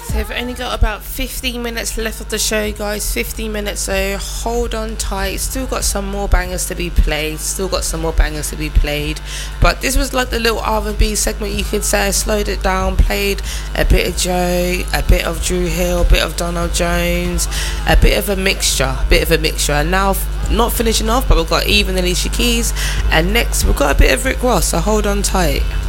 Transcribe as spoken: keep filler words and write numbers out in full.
So we've only got about fifteen minutes left of the show, guys. fifteen minutes, so hold on tight. Still got some more bangers to be played. Still got some more bangers to be played. But this was like the little R and B segment, you could say. I slowed it down, played a bit of Joe, a bit of Drew Hill, a bit of Donald Jones, a bit of a mixture, bit of a mixture. And now, not finishing off, but we've got Even Alicia Keys. And next, we've got a bit of Rick Ross, so hold on tight.